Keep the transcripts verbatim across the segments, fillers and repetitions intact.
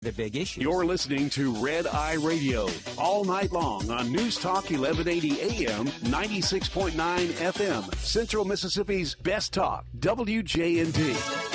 The big issue. You're listening to Red Eye Radio all night long on News Talk eleven eighty A M, ninety-six point nine F M, Central Mississippi's best talk, W J N T.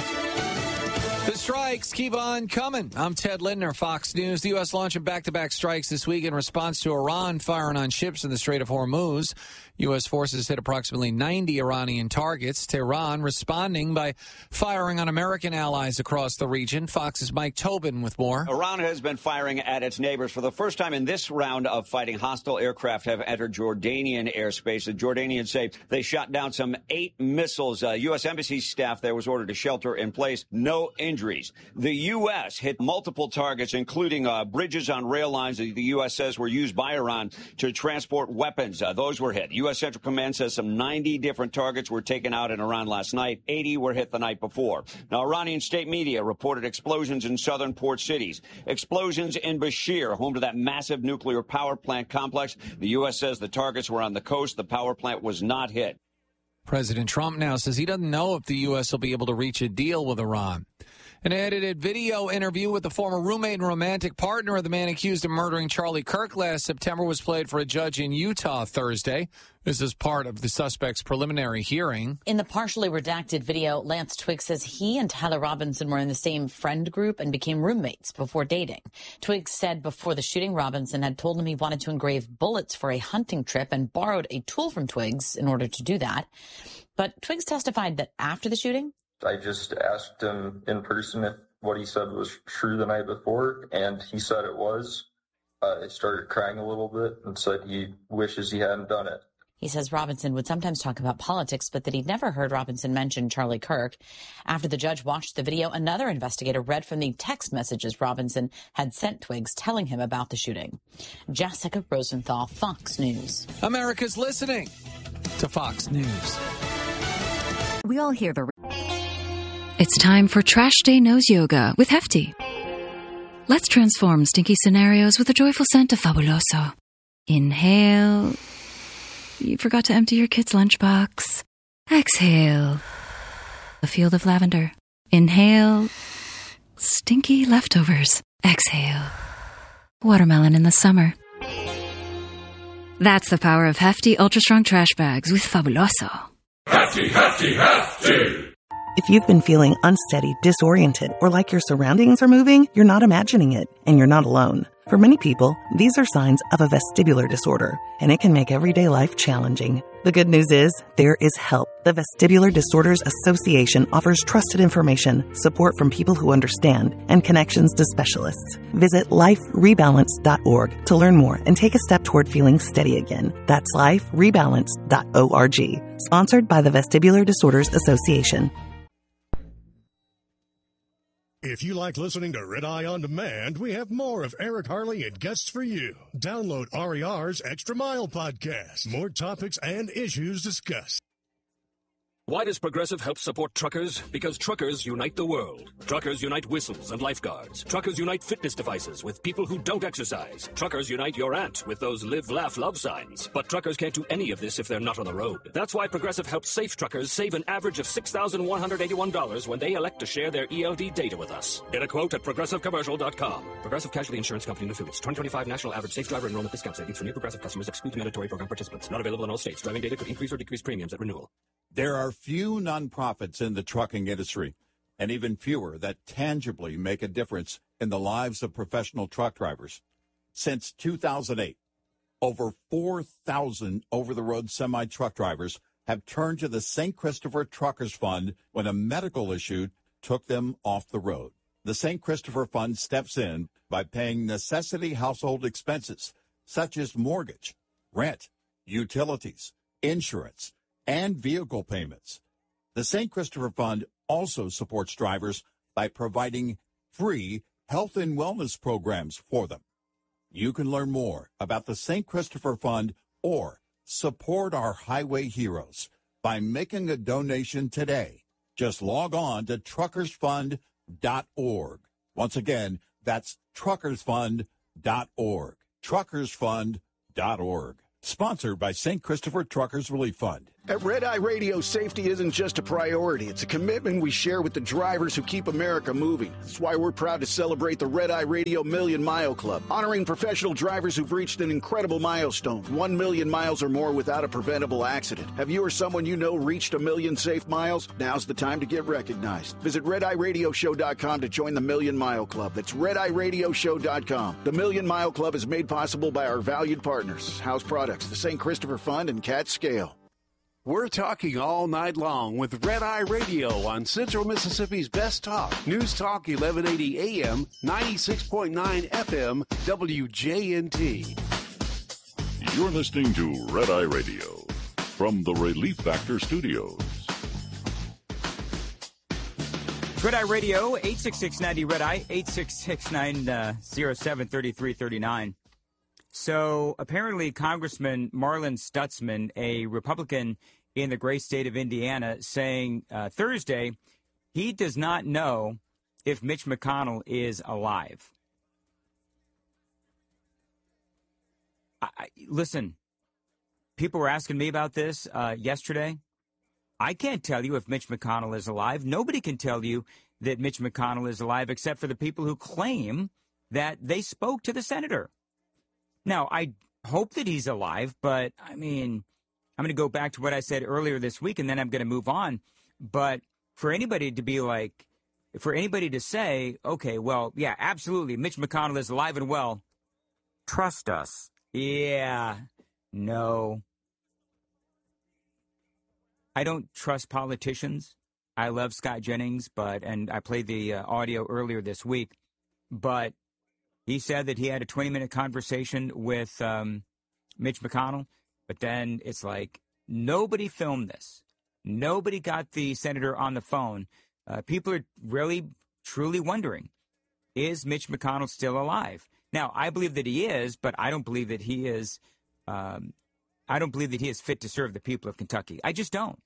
The strikes keep on coming. I'm Ted Lindner, Fox News. The U S launching back-to-back strikes this week in response to Iran firing on ships in the Strait of Hormuz. U S forces hit approximately ninety Iranian targets. Tehran responding by firing on American allies across the region. Fox's Mike Tobin with more. Iran has been firing at its neighbors. For the first time in this round of fighting, hostile aircraft have entered Jordanian airspace. The Jordanians say they shot down some eight missiles. Uh, U S Embassy staff there was ordered to shelter in place. No injuries. The U S hit multiple targets, including uh, bridges on rail lines that the U S says were used by Iran to transport weapons. Uh, those were hit. U S Central Command says some ninety different targets were taken out in Iran last night. eighty were hit the night before. Now, Iranian state media reported explosions in southern port cities. Explosions in Bashir, home to that massive nuclear power plant complex. The U S says the targets were on the coast. The power plant was not hit. President Trump now says he doesn't know if the U S will be able to reach a deal with Iran. An edited video interview with the former roommate and romantic partner of the man accused of murdering Charlie Kirk last September was played for a judge in Utah Thursday. This is part of the suspect's preliminary hearing. In the partially redacted video, Lance Twigg says he and Tyler Robinson were in the same friend group and became roommates before dating. Twigg said before the shooting, Robinson had told him he wanted to engrave bullets for a hunting trip and borrowed a tool from Twiggs in order to do that. But Twiggs testified that after the shooting, I just asked him in person if what he said was true the night before, and he said it was. Uh, I started crying a little bit and said he wishes he hadn't done it. He says Robinson would sometimes talk about politics, but that he'd never heard Robinson mention Charlie Kirk. After the judge watched the video, another investigator read from the text messages Robinson had sent Twiggs telling him about the shooting. Jessica Rosenthal, Fox News. America's listening to Fox News. We all hear the... It's time for Trash Day Nose Yoga with Hefty. Let's transform stinky scenarios with a joyful scent of Fabuloso. Inhale. You forgot to empty your kid's lunchbox. Exhale. A field of lavender. Inhale. Stinky leftovers. Exhale. Watermelon in the summer. That's the power of Hefty Ultra Strong Trash Bags with Fabuloso. Hefty, hefty, hefty! If you've been feeling unsteady, disoriented, or like your surroundings are moving, you're not imagining it, and you're not alone. For many people, these are signs of a vestibular disorder, and it can make everyday life challenging. The good news is, there is help. The Vestibular Disorders Association offers trusted information, support from people who understand, and connections to specialists. Visit life rebalance dot org to learn more and take a step toward feeling steady again. That's life rebalance dot org. Sponsored by the Vestibular Disorders Association. If you like listening to Red Eye On Demand, we have more of Eric Harley and guests for you. Download R E R's Extra Mile podcast. More topics and issues discussed. Why does Progressive help support truckers? Because truckers unite the world. Truckers unite whistles and lifeguards. Truckers unite fitness devices with people who don't exercise. Truckers unite your aunt with those live, laugh, love signs. But truckers can't do any of this if they're not on the road. That's why Progressive helps safe truckers save an average of six thousand one hundred eighty-one dollars when they elect to share their E L D data with us. Get a quote at progressive commercial dot com. Progressive Casualty Insurance Company and Affiliates. twenty twenty-five National Average Safe Driver Enrollment Discount Savings for new Progressive customers excludes mandatory program participants. Not available in all states. Driving data could increase or decrease premiums at renewal. There are few nonprofits in the trucking industry, and even fewer that tangibly make a difference in the lives of professional truck drivers. Since two thousand eight, over four thousand over-the-road semi-truck drivers have turned to the Saint Christopher Truckers Fund when a medical issue took them off the road. The Saint Christopher Fund steps in by paying necessity household expenses, such as mortgage, rent, utilities, insurance, and vehicle payments. The Saint Christopher Fund also supports drivers by providing free health and wellness programs for them. You can learn more about the Saint Christopher Fund or support our highway heroes by making a donation today. Just log on to truckers fund dot org. Once again, that's truckers fund dot org. truckers fund dot org. Sponsored by Saint Christopher Truckers Relief Fund. At Red Eye Radio, safety isn't just a priority. It's a commitment we share with the drivers who keep America moving. That's why we're proud to celebrate the Red Eye Radio Million Mile Club, honoring professional drivers who've reached an incredible milestone, one million miles or more without a preventable accident. Have you or someone you know reached a million safe miles? Now's the time to get recognized. Visit red eye radio show dot com to join the Million Mile Club. That's red eye radio show dot com. The Million Mile Club is made possible by our valued partners, House Products, the Saint Christopher Fund, and Cat Scale. We're talking all night long with Red Eye Radio on Central Mississippi's Best Talk. News Talk eleven eighty A M, ninety-six point nine F M, W J N T. You're listening to Red Eye Radio from the Relief Factor Studios. Red Eye Radio, eight six six ninety Red Eye, eight six six nine zero seven three three three nine. So apparently Congressman Marlin Stutzman, a Republican in the great state of Indiana, saying uh, Thursday he does not know if Mitch McConnell is alive. I, I, listen, people were asking me about this uh, yesterday. I can't tell you if Mitch McConnell is alive. Nobody can tell you that Mitch McConnell is alive except for the people who claim that they spoke to the senator. Now, I hope that he's alive, but, I mean, I'm going to go back to what I said earlier this week, and then I'm going to move on. But for anybody to be like, for anybody to say, okay, well, yeah, absolutely, Mitch McConnell is alive and well, trust us. Yeah, no. I don't trust politicians. I love Scott Jennings, but, and I played the uh, audio earlier this week, but he said that he had a twenty-minute conversation with um, Mitch McConnell, but then it's like nobody filmed this. Nobody got the senator on the phone. Uh, people are really, truly wondering, is Mitch McConnell still alive? Now, I believe that he is, but I don't believe that he is. Um, I don't believe that he is fit to serve the people of Kentucky. I just don't.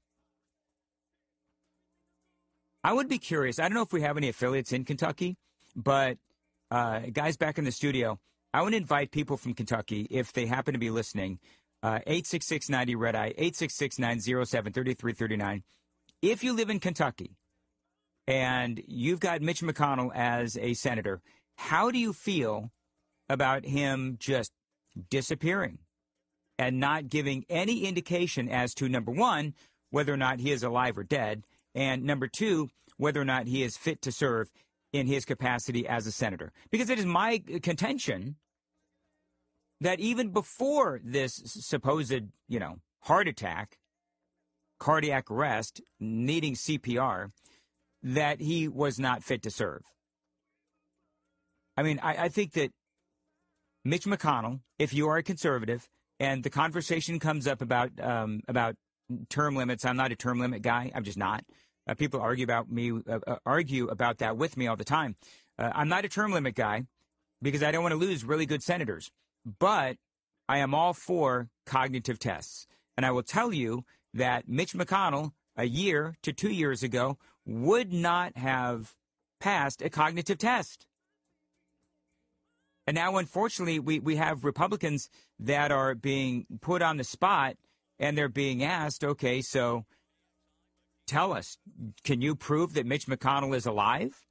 I would be curious. I don't know if we have any affiliates in Kentucky, but uh, guys back in the studio, I would invite people from Kentucky, if they happen to be listening, uh, eight six six ninety Red Eye, eight six six nine zero seven three three three nine. If you live in Kentucky and you've got Mitch McConnell as a senator, how do you feel about him just disappearing and not giving any indication as to, number one, whether or not he is alive or dead, and number two, whether or not he is fit to serve in his capacity as a senator? Because it is my contention that even before this supposed, you know, heart attack, cardiac arrest, needing C P R, that he was not fit to serve. I mean, I, I think that Mitch McConnell, if you are a conservative, and the conversation comes up about um, about term limits, I'm not a term limit guy. I'm just not. Uh, people argue about me, uh, uh, argue about that with me all the time. Uh, I'm not a term limit guy because I don't want to lose really good senators. But I am all for cognitive tests. And I will tell you that Mitch McConnell, a year to two years ago, would not have passed a cognitive test. And now, unfortunately, we, we have Republicans that are being put on the spot, and they're being asked, okay, so tell us, can you prove that Mitch McConnell is alive?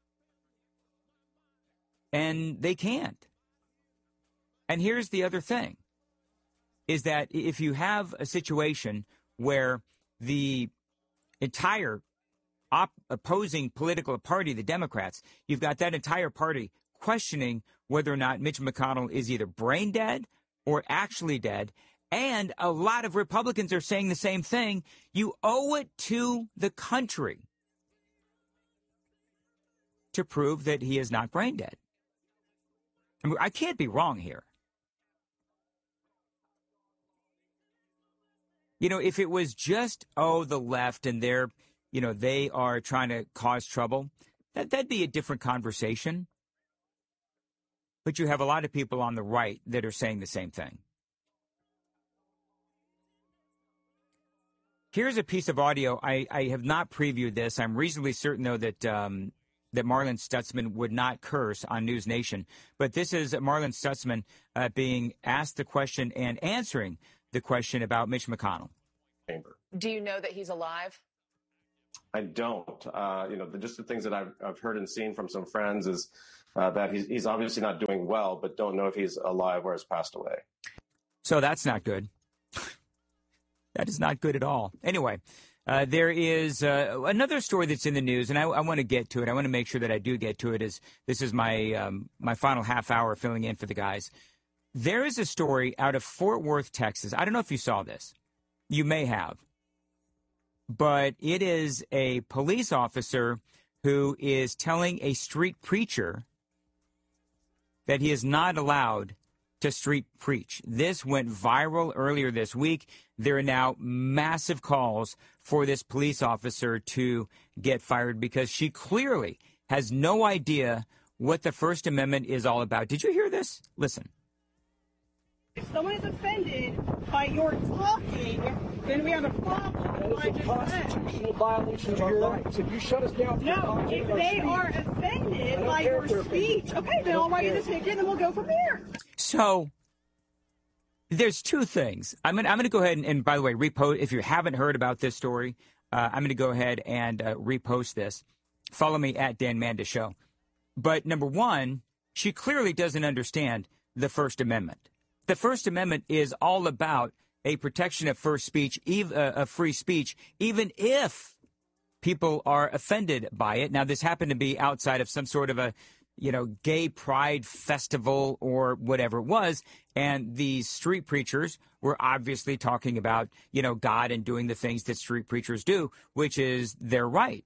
And they can't. And here's the other thing, is that if you have a situation where the entire op- opposing political party, the Democrats, you've got that entire party questioning whether or not Mitch McConnell is either brain dead or actually dead, and a lot of Republicans are saying the same thing, you owe it to the country to prove that he is not brain dead. I mean, I can't be wrong here. You know, if it was just, oh, the left and they're, you know, they are trying to cause trouble, that, that'd be a different conversation. But you have a lot of people on the right that are saying the same thing. Here's a piece of audio. I, I have not previewed this. I'm reasonably certain, though, that um, that Marlin Stutzman would not curse on News Nation. But this is Marlin Stutzman uh, being asked the question and answering the question about Mitch McConnell. Chamber. Do you know that he's alive? I don't. Uh, you know, the, just the things that I've, I've heard and seen from some friends is uh, that he's, he's obviously not doing well, but don't know if he's alive or has passed away. So that's not good. That is not good at all. Anyway, uh, there is uh, another story that's in the news, and I, I want to get to it. I want to make sure that I do get to it. As this is my um, my final half hour filling in for the guys. There is a story out of Fort Worth, Texas. I don't know if you saw this. You may have. But it is a police officer who is telling a street preacher that he is not allowed to street preach. This went viral earlier this week. There are now massive calls for this police officer to get fired because she clearly has no idea what the First Amendment is all about. Did you hear this? Listen. If someone is offended by your talking, then we have a problem. That is a constitutional violation of our rights. If you shut us down, no. If they are offended by your speech, okay, then I'll write you the ticket, and then we'll go from there. So there's two things. I'm gonna I'm gonna go ahead and, and by the way, repost. If you haven't heard about this story, uh, I'm gonna go ahead and uh, repost this. Follow me at Dan Manda Show. But number one, she clearly doesn't understand the First Amendment. The First Amendment is all about a protection of first speech, ev- uh, of free speech, even if people are offended by it. Now, this happened to be outside of some sort of a, you know, gay pride festival or whatever it was. And these street preachers were obviously talking about, you know, God and doing the things that street preachers do, which is their right.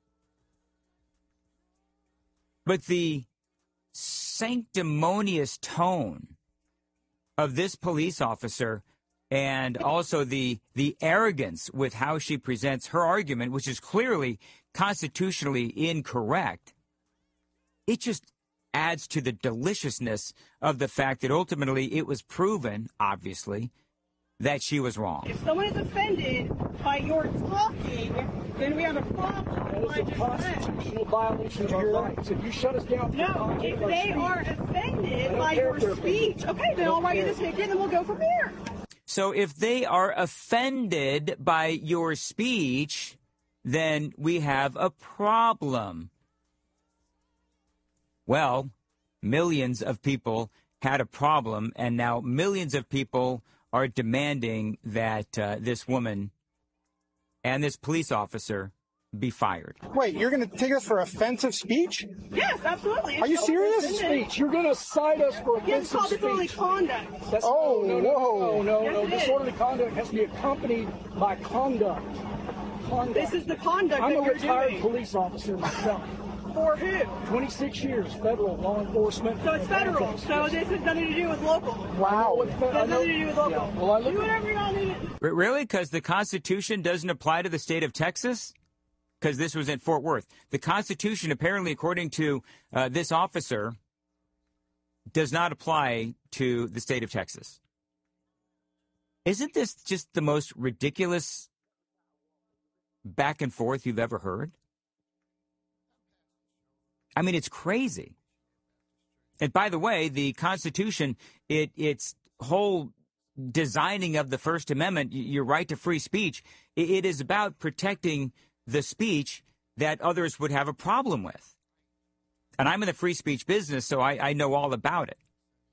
But the sanctimonious tone of this police officer and also the the arrogance with how she presents her argument, which is clearly constitutionally incorrect, it just adds to the deliciousness of the fact that ultimately it was proven, obviously, that she was wrong. If someone is offended by your talking, then we have a problem. That is a constitutional violation of our rights. If you shut us down, no. If they are offended by your speech, okay, then I'll write you the ticket, and then we'll go from there. So if they are offended by your speech, then we have a problem. Well, millions of people had a problem, and now millions of people are demanding that uh, this woman and this police officer be fired. Wait, you're going to take us for offensive speech? Yes, absolutely. Are you serious? Speech. You're going to cite us for offensive yes, it's called speech. disorderly conduct. That's, oh, no, no, whoa. No, no, yes, no. no. Disorderly conduct has to be accompanied by conduct. Conduct. This is the conduct I'm that a you're retired doing. police officer myself. For who? twenty-six years, federal law enforcement. So it's federal. So this has nothing to do with local. Wow. It has nothing to do with local. Yeah. Well, I look do whatever y'all need. Really? Because the Constitution doesn't apply to the state of Texas? Because this was in Fort Worth. The Constitution, apparently, according to uh, this officer, does not apply to the state of Texas. Isn't this just the most ridiculous back and forth you've ever heard? I mean, it's crazy. And by the way, the Constitution, it its whole designing of the First Amendment, your right to free speech, it, it is about protecting the speech that others would have a problem with. And I'm in the free speech business, so I, I know all about it.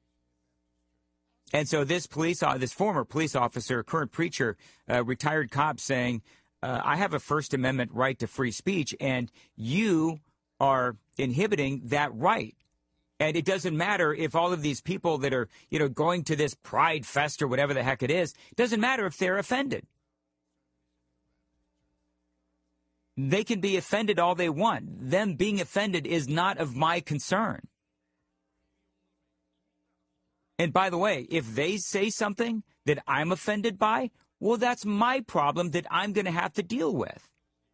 And so this police, uh, this former police officer, current preacher, uh, retired cop saying, uh, I have a First Amendment right to free speech, and you are inhibiting that right. And it doesn't matter if all of these people that are, you know, going to this Pride Fest or whatever the heck it is, it doesn't matter if they're offended. They can be offended all they want. Them being offended is not of my concern. And by the way, if they say something that I'm offended by, well, that's my problem that I'm going to have to deal with.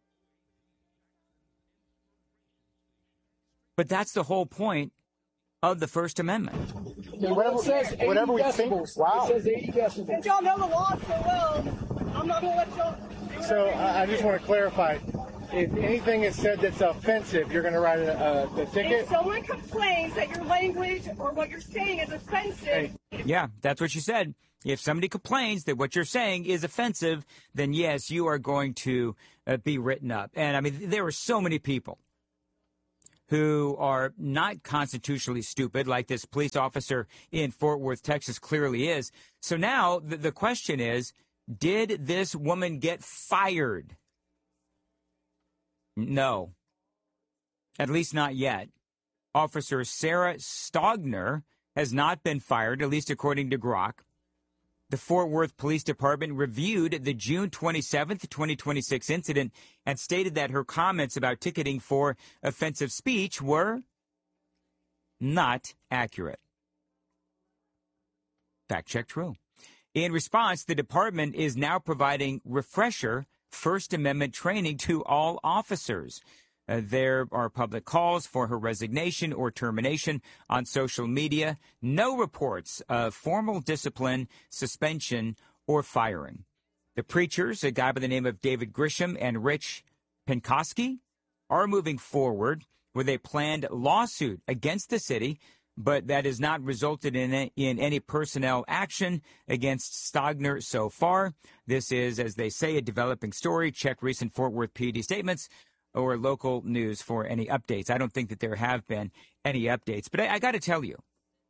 But that's the whole point of the First Amendment. Yeah, whatever, it says whatever we think. Wow. It says eighty decibels. Since y'all know the law so well, I'm not going to let y'all do So I, I just want to clarify. If anything is said that's offensive, you're going to write a, a, a ticket? If someone complains that your language or what you're saying is offensive, Hey, Yeah, that's what she said. If somebody complains that what you're saying is offensive, then yes, you are going to uh, be written up. And I mean, there are so many people who are not constitutionally stupid, like this police officer in Fort Worth, Texas clearly is. So now the, the question is, did this woman get fired? No. At least not yet. Officer Sarah Stogner has not been fired, at least according to Grok. The Fort Worth Police Department reviewed the June twenty-seventh, twenty twenty-six incident and stated that her comments about ticketing for offensive speech were not accurate. Fact check true. In response, the department is now providing refresher First Amendment training to all officers. Uh, there are public calls for her resignation or termination on social media. No reports of formal discipline, suspension, or firing. The preachers, a guy by the name of David Grisham and Rich Penkoski, are moving forward with a planned lawsuit against the city, but that has not resulted in, a, in any personnel action against Stogner so far. This is, as they say, a developing story. Check recent Fort Worth P D statements or local news for any updates. I don't think that there have been any updates. But I, I got to tell you,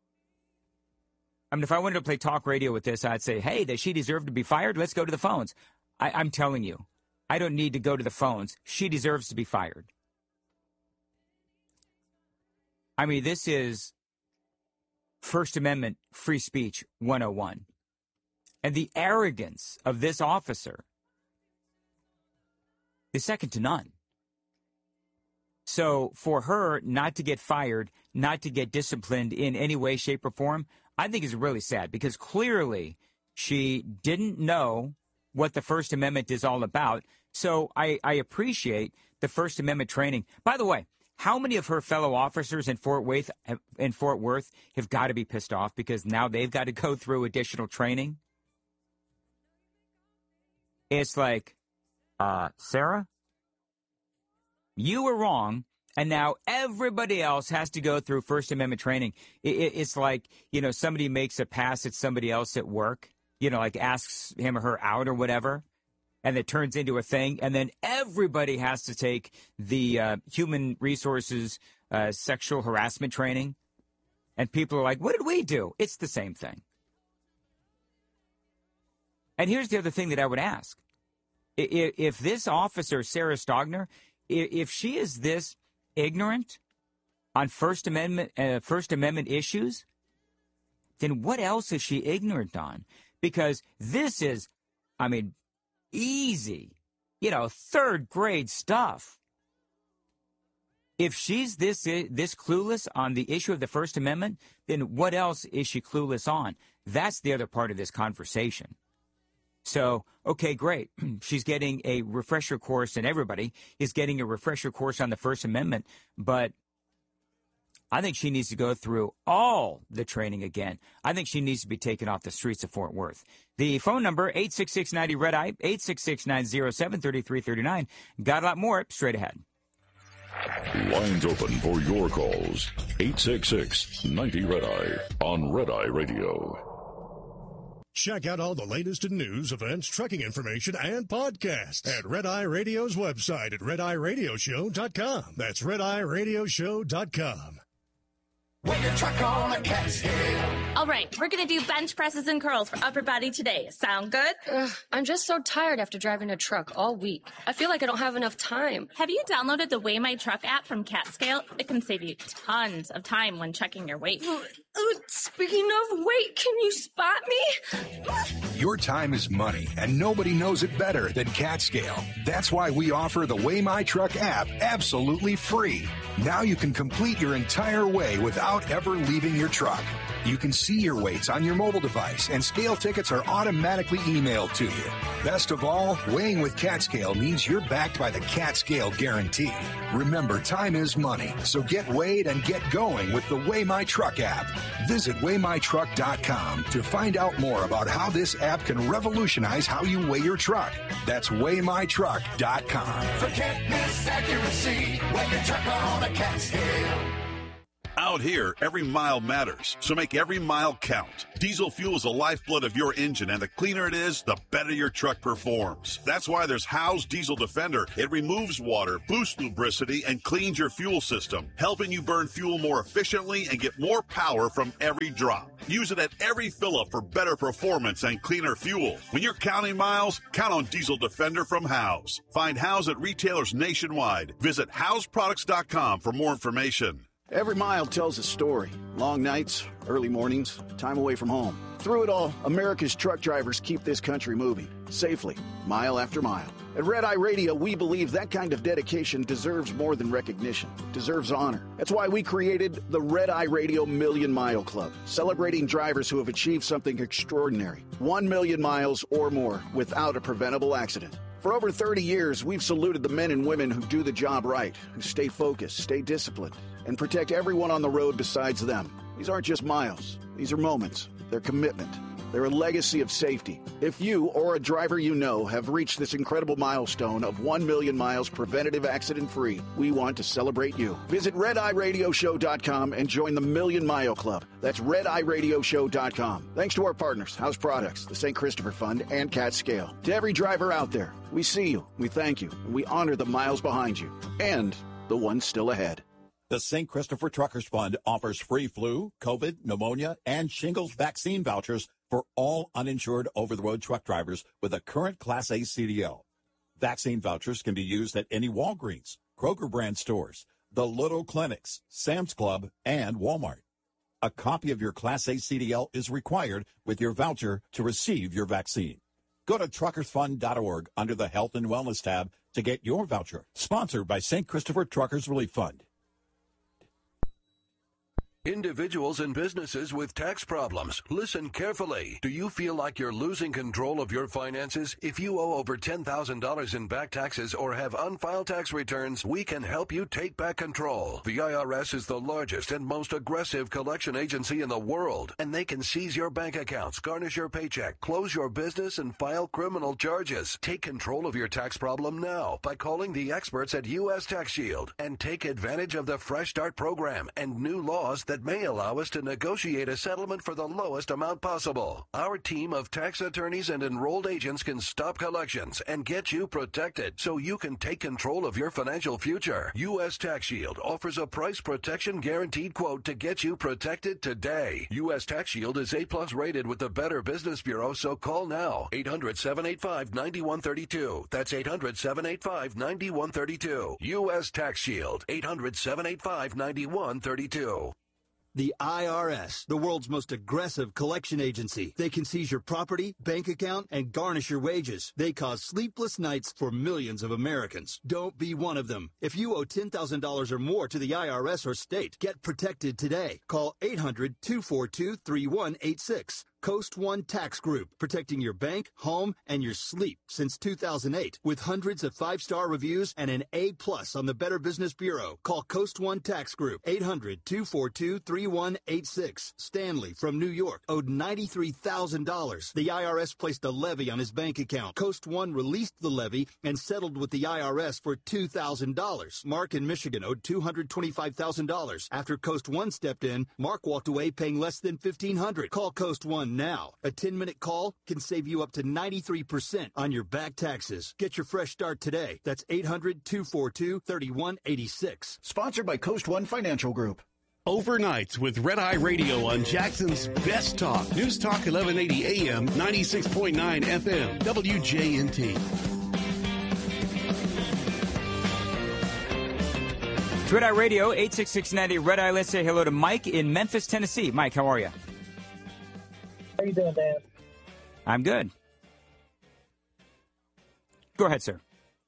I mean, if I wanted to play talk radio with this, I'd say, hey, does she deserve to be fired? Let's go to the phones. I, I'm telling you, I don't need to go to the phones. She deserves to be fired. I mean, this is First Amendment free speech one oh one. And the arrogance of this officer is second to none. So for her not to get fired, not to get disciplined in any way, shape, or form, I think is really sad because clearly she didn't know what the First Amendment is all about. So I, I appreciate the First Amendment training. By the way, how many of her fellow officers in Fort Worth, in Fort Worth have got to be pissed off because now they've got to go through additional training? It's like, uh, Sarah? You were wrong, and now everybody else has to go through First Amendment training. It, it, it's like, you know, somebody makes a pass at somebody else at work, you know, like asks him or her out or whatever, and it turns into a thing, and then everybody has to take the uh, human resources uh, sexual harassment training, and people are like, what did we do? It's the same thing. And here's the other thing that I would ask. If, if this officer, Sarah Stogner, if she is this ignorant on First Amendment uh, First Amendment issues, then what else is she ignorant on? Because this is, I mean, easy, you know, third grade stuff. If she's this this clueless on the issue of the First Amendment, then what else is she clueless on? That's the other part of this conversation. So, okay, great. She's getting a refresher course, and everybody is getting a refresher course on the First Amendment, but I think she needs to go through all the training again. I think she needs to be taken off the streets of Fort Worth. The phone number, eight six six ninety red eye, eight six six nine zero seven three three three nine. Got a lot more straight ahead. Lines open for your calls. eight six six ninety red eye on Red Eye Radio. Check out all the latest in news, events, trucking information, and podcasts at Red Eye Radio's website at red eye radio show dot com. That's red eye radio show dot com. When your truck on a Catskill. All right, we're going to do bench presses and curls for upper body today. Sound good? Ugh, I'm just so tired after driving a truck all week. I feel like I don't have enough time. Have you downloaded the Weigh My Truck app from Catskill? It can save you tons of time when checking your weight. Uh, speaking of weight, can you spot me? Your time is money, and nobody knows it better than Catskill. That's why we offer the Weigh My Truck app absolutely free. Now you can complete your entire weigh without ever leaving your truck. You can see your weights on your mobile device, and scale tickets are automatically emailed to you. Best of all, weighing with Catskill means you're backed by the Catskill Guarantee. Remember, time is money, so get weighed and get going with the Weigh My Truck app. Visit weigh my truck dot com to find out more about how this app can revolutionize how you weigh your truck. That's weigh my truck dot com. Forget miss accuracy when your truck on a Catskill. Out here, every mile matters, so make every mile count. Diesel fuel is the lifeblood of your engine, and the cleaner it is, the better your truck performs. That's why there's Howe's Diesel Defender. It removes water, boosts lubricity, and cleans your fuel system, helping you burn fuel more efficiently and get more power from every drop. Use it at every fill-up for better performance and cleaner fuel. When you're counting miles, count on Diesel Defender from Howe's. Find Howe's at retailers nationwide. Visit Howe's Products dot com for more information. Every mile tells a story. Long nights, early mornings, time away from home. Through it all, America's truck drivers keep this country moving, safely, mile after mile. At Red Eye Radio, we believe that kind of dedication deserves more than recognition, deserves honor. That's why we created the Red Eye Radio Million Mile Club, celebrating drivers who have achieved something extraordinary. One million miles or more without a preventable accident. For over thirty years, we've saluted the men and women who do the job right, who stay focused, stay disciplined, and protect everyone on the road besides them. These aren't just miles. These are moments. They're commitment. They're a legacy of safety. If you or a driver you know have reached this incredible milestone of one million miles preventative accident-free, we want to celebrate you. Visit red eye radio show dot com and join the Million Mile Club. That's red eye radio show dot com. Thanks to our partners, House Products, the Saint Christopher Fund, and Cat Scale. To every driver out there, we see you, we thank you, and we honor the miles behind you, and the ones still ahead. The Saint Christopher Truckers Fund offers free flu, COVID, pneumonia, and shingles vaccine vouchers for all uninsured over-the-road truck drivers with a current Class A C D L. Vaccine vouchers can be used at any Walgreens, Kroger brand stores, the Little Clinics, Sam's Club, and Walmart. A copy of your Class A C D L is required with your voucher to receive your vaccine. Go to truckers fund dot org under the Health and Wellness tab to get your voucher. Sponsored by Saint Christopher Truckers Relief Fund. Individuals and businesses with tax problems, listen carefully. Do you feel like you're losing control of your finances? If you owe over ten thousand dollars in back taxes or have unfiled tax returns, we can help you take back control. The I R S is the largest and most aggressive collection agency in the world, and they can seize your bank accounts, garnish your paycheck, close your business, and file criminal charges. Take control of your tax problem now by calling the experts at U S Tax Shield and take advantage of the Fresh Start program and new laws that may allow us to negotiate a settlement for the lowest amount possible. Our team of tax attorneys and enrolled agents can stop collections and get you protected so you can take control of your financial future. U S Tax Shield offers a price protection guaranteed quote to get you protected today. U S Tax Shield is A plus rated with the Better Business Bureau, so call now. eight hundred, seven eight five, nine one three two. That's eight hundred, seven eight five, nine one three two. U S Tax Shield. eight hundred, seven eight five, nine one three two. The I R S, the world's most aggressive collection agency. They can seize your property, bank account, and garnish your wages. They cause sleepless nights for millions of Americans. Don't be one of them. If you owe ten thousand dollars or more to the I R S or state, get protected today. Call eight hundred, two four two, three one eight six. Coast One Tax Group, protecting your bank, home, and your sleep since two thousand eight. With hundreds of five-star reviews and an A plus on the Better Business Bureau. Call Coast One Tax Group, eight hundred, two four two, three one eight six. Stanley from New York owed ninety-three thousand dollars. The I R S placed a levy on his bank account. Coast One released the levy and settled with the I R S for two thousand dollars. Mark in Michigan owed two hundred twenty-five thousand dollars. After Coast One stepped in, Mark walked away paying less than fifteen hundred dollars. Call Coast One now. A ten-minute call can save you up to ninety-three percent on your back taxes. Get your fresh start today. That's eight hundred, two four two, three one eight six. Sponsored by Coast One Financial Group. Overnights with Red Eye Radio on Jackson's Best Talk. News Talk eleven eighty A M, ninety-six point nine F M, W J N T. Red Eye Radio, eight six six, ninety Red Eye. Let's say hello to Mike in Memphis, Tennessee. Mike, how are you? How you doing, Dan? I'm good. Go ahead, sir.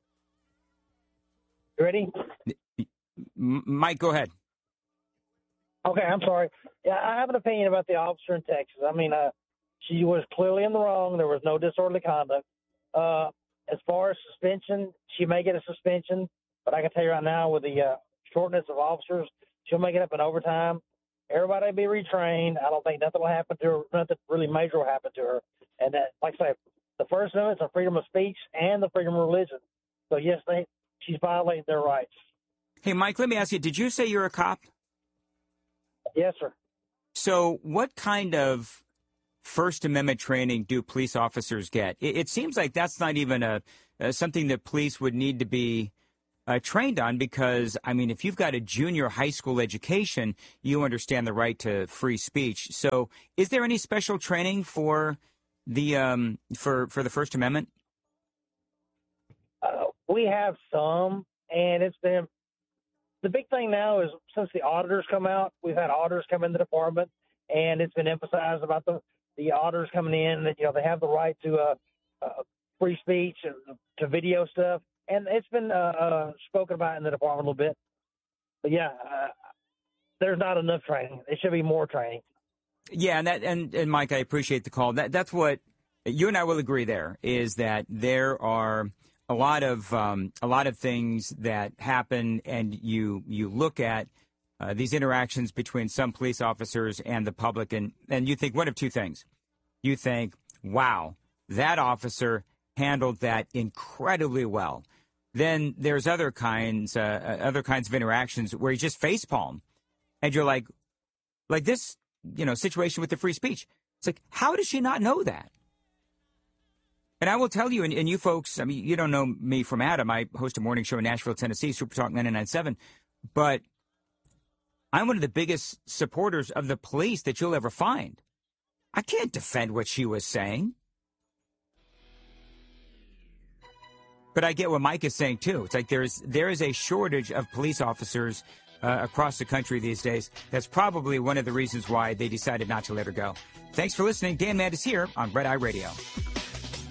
You ready? M- Mike, go ahead. Okay, I'm sorry. Yeah, I have an opinion about the officer in Texas. I mean, uh, she was clearly in the wrong. There was no disorderly conduct. Uh, as far as suspension, she may get a suspension, but I can tell you right now with the uh, shortness of officers, she'll make it up in overtime. Everybody will be retrained. I don't think nothing will happen to her. Nothing really major will happen to her. And that, like I say, the First Amendment is a freedom of speech and the freedom of religion. So, yes, they, she's violating their rights. Hey, Mike, let me ask you, did you say you're a cop? Yes, sir. So what kind of First Amendment training do police officers get? It, it seems like that's not even a, a something that police would need to be uh, trained on because, I mean, if you've got a junior high school education, you understand the right to free speech. So is there any special training for the um, for, for the First Amendment? Uh, we have some, and it's been the big thing now is since the auditors come out, we've had auditors come in the department, and it's been emphasized about the, the auditors coming in that, you know, they have the right to uh, uh, free speech and to video stuff. And it's been uh, uh, spoken about in the department a little bit. But, yeah, uh, there's not enough training. There should be more training. Yeah, and, that, and, and Mike, I appreciate the call. That, that's what you and I will agree there, is that there are – a lot of um, a lot of things that happen, and you you look at uh, these interactions between some police officers and the public, and, and you think one of two things. You think, wow, that officer handled that incredibly well. Then there's other kinds uh, other kinds of interactions where you just facepalm, and you're like, like this, you know, situation with the free speech. It's like, how does she not know that? And I will tell you, and, and you folks, I mean, you don't know me from Adam. I host a morning show in Nashville, Tennessee, Super Talk ninety-nine point seven. But I'm one of the biggest supporters of the police that you'll ever find. I can't defend what she was saying. But I get what Mike is saying, too. It's like there's there is a shortage of police officers uh, across the country these days. That's probably one of the reasons why they decided not to let her go. Thanks for listening. Dan Mandis here on Red Eye Radio.